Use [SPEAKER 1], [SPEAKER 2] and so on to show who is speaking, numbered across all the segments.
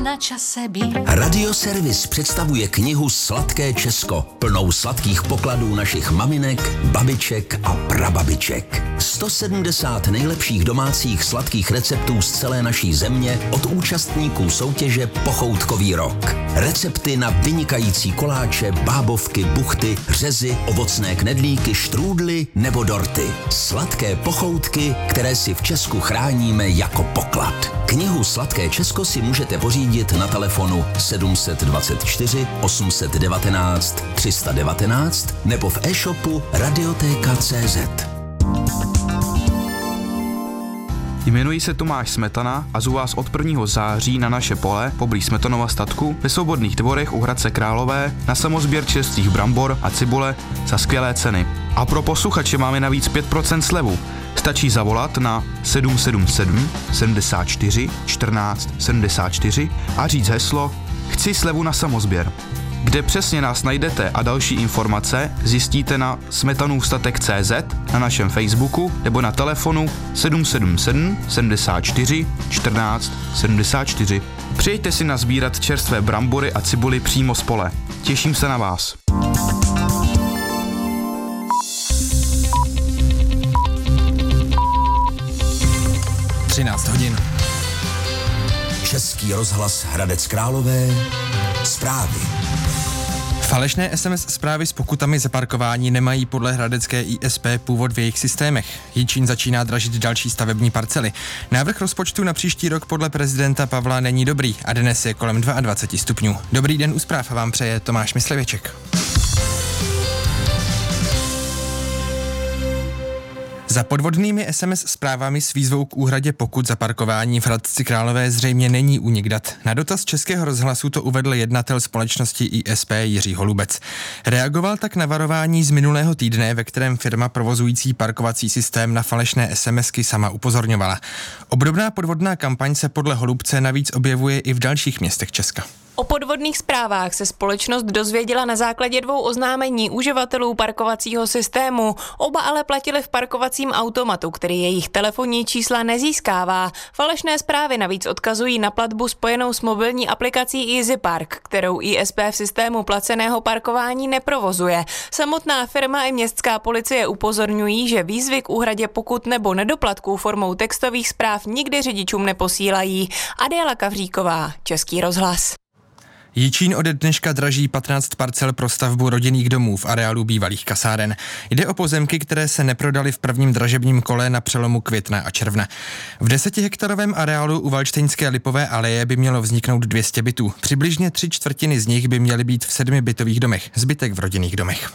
[SPEAKER 1] na čase být.
[SPEAKER 2] Radioservis představuje knihu Sladké Česko, plnou sladkých pokladů našich maminek, babiček a prababiček. 170 nejlepších domácích sladkých receptů z celé naší země od účastníků soutěže Pochoutkový rok. Recepty na vynikající koláče, bábovky, buchty, řezy, ovocné knedlíky, štrůdly nebo dorty. Sladké pochoutky, které si v Česku chráníme jako poklad. Knihu Sladké Česko si můžete pořídit na telefonu 724 819 319 nebo v e-shopu Radioteka.cz.
[SPEAKER 3] Jmenuji se Tomáš Smetana a zvu vás od 1. září na naše pole poblíž Smetanova statku ve Svobodných Dvorech u Hradce Králové na samosběr čerstvých brambor a cibule za skvělé ceny. A pro posluchače máme navíc 5% slevu. Stačí zavolat na 777 74 14 74 a říct heslo Chci slevu na samosběr. Kde přesně nás najdete a další informace zjistíte na smetanůvstatek.cz, na našem Facebooku nebo na telefonu 777 74 14 74. Přijďte si nazbírat čerstvé brambory a cibuly přímo z pole. Těším se na vás.
[SPEAKER 4] hodin.
[SPEAKER 2] Český rozhlas Hradec Králové. Zprávy.
[SPEAKER 4] Falešné SMS zprávy s pokutami za parkování nemají podle hradecké ISP původ v jejich systémech. Jičín začíná dražit další stavební parcely. Návrh rozpočtu na příští rok podle prezidenta Pavla není dobrý a dnes je kolem 22 stupňů. Dobrý den u zpráv vám přeje Tomáš Myslivěček. Za podvodnými SMS zprávami s výzvou k úhradě pokut za parkování v Hradci Králové zřejmě není únik dat. Na dotaz Českého rozhlasu to uvedl jednatel společnosti ISP Jiří Holubec. Reagoval tak na varování z minulého týdne, ve kterém firma provozující parkovací systém na falešné SMSky sama upozorňovala. Obdobná podvodná kampaň se podle Holubce navíc objevuje i v dalších městech Česka.
[SPEAKER 5] O podvodných zprávách se společnost dozvěděla na základě 2 oznámení uživatelů parkovacího systému. Oba ale platili v parkovacím automatu, který jejich telefonní čísla nezískává. Falešné zprávy navíc odkazují na platbu spojenou s mobilní aplikací EasyPark, kterou ISP v systému placeného parkování neprovozuje. Samotná firma i městská policie upozorňují, že výzvy k úhradě pokut nebo nedoplatků formou textových zpráv nikdy řidičům neposílají. Adéla Kavříková, Český rozhlas.
[SPEAKER 4] Jičín ode dneška draží 15 parcel pro stavbu rodinných domů v areálu bývalých kasáren. Jde o pozemky, které se neprodaly v prvním dražebním kole na přelomu května a června. V 10hektarovém areálu u Valštejnské Lipové aleje by mělo vzniknout 200 bytů. Přibližně 3/4 z nich by měly být v 7 bytových domech, zbytek v rodinných domech.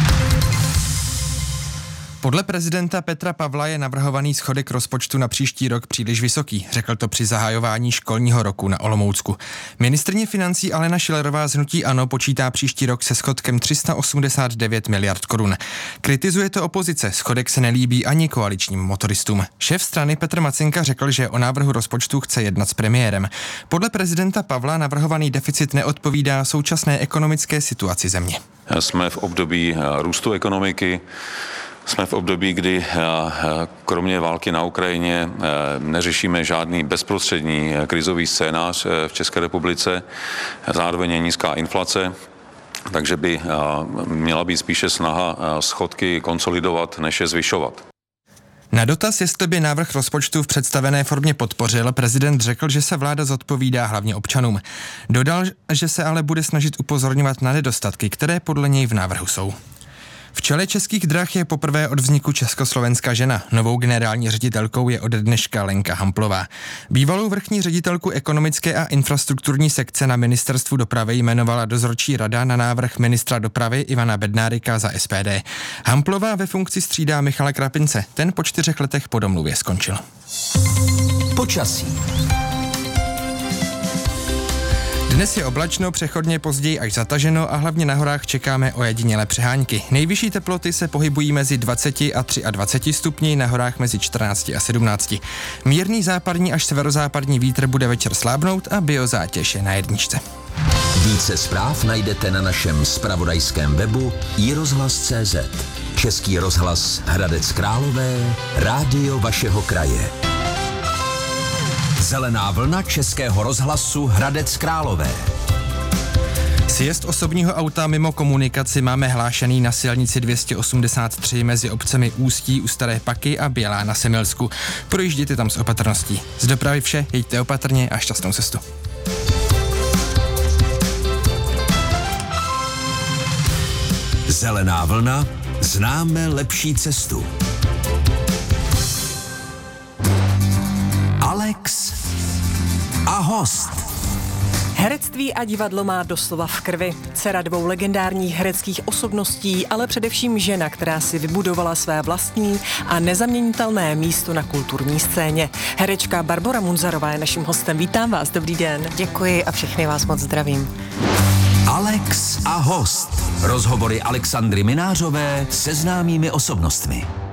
[SPEAKER 4] Podle prezidenta Petra Pavla je navrhovaný schodek rozpočtu na příští rok příliš vysoký, řekl to při zahajování školního roku na Olomoucku. Ministryně financí Alena Schillerová z hnutí ANO počítá příští rok se schodkem 389 miliard korun. Kritizuje to opozice, schodek se nelíbí ani koaličním motoristům. Šéf strany Petr Macinka řekl, že o návrhu rozpočtu chce jednat s premiérem. Podle prezidenta Pavla navrhovaný deficit neodpovídá současné ekonomické situaci země.
[SPEAKER 6] Jsme v období růstu ekonomiky. Jsme v období, kdy kromě války na Ukrajině neřešíme žádný bezprostřední krizový scénář v České republice. Zároveň je nízká inflace, takže by měla být spíše snaha schodky konsolidovat, než je zvyšovat.
[SPEAKER 4] Na dotaz, jestli by návrh rozpočtu v představené formě podpořil, prezident řekl, že se vláda zodpovídá hlavně občanům. Dodal, že se ale bude snažit upozorňovat na nedostatky, které podle něj v návrhu jsou. V čele Českých drah je poprvé od vzniku Československa žena. Novou generální ředitelkou je ode dneška Lenka Hamplová. Bývalou vrchní ředitelku ekonomické a infrastrukturní sekce na ministerstvu dopravy jmenovala dozorčí rada na návrh ministra dopravy Ivana Bednárika za SPD. Hamplová ve funkci střídá Michala Krapince. Ten po 4 letech po domluvě skončil.
[SPEAKER 2] Počasí.
[SPEAKER 4] Dnes je oblačno, přechodně později až zataženo a hlavně na horách čekáme ojedinělé přehánky. Nejvyšší teploty se pohybují mezi 20 a 23 stupni, na horách mezi 14 a 17. Mírný západní až severozápadní vítr bude večer slábnout a biozátěž je na 1.
[SPEAKER 2] Více zpráv najdete na našem zpravodajském webu iRozhlas.cz. Český rozhlas Hradec Králové, rádio vašeho kraje. Zelená vlna Českého rozhlasu Hradec Králové.
[SPEAKER 4] Sjezd osobního auta mimo komunikaci máme hlášený na silnici 283 mezi obcemi Ústí u Staré Paky a Bělá na Semilsku. Projížděte tam s opatrností. Z dopravy vše, jeďte opatrně a šťastnou cestu.
[SPEAKER 2] Zelená vlna, známe lepší cestu. Alex a host.
[SPEAKER 1] Herectví a divadlo má doslova v krvi. Dcera dvou legendárních hereckých osobností, ale především žena, která si vybudovala své vlastní a nezaměnitelné místo na kulturní scéně. Herečka Barbora Munzarová je naším hostem. Vítám vás, dobrý den.
[SPEAKER 7] Děkuji a všechny vás moc zdravím.
[SPEAKER 2] Alex a host. Rozhovory Alexandry Minářové se známými osobnostmi.